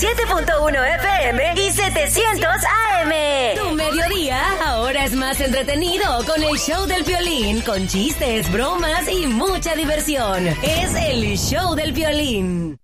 97.1 FM y 700 AM. Tu mediodía ahora es más entretenido con el show del Piolín, con chistes, bromas y mucha diversión. Es el show del Piolín.